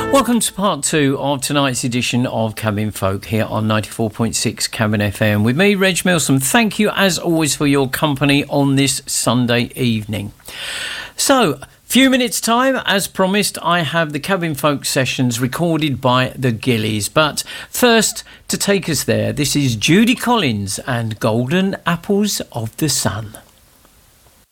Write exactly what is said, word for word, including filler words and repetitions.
Welcome to part two of tonight's edition of Cabin Folk here on ninety-four point six Cabin F M with me, Reg Milsom. Thank you as always for your company on this Sunday evening. So, few minutes time, as promised, I have the Cabin Folk sessions recorded by the Gillies. But first, to take us there, this is Judy Collins and Golden Apples of the Sun.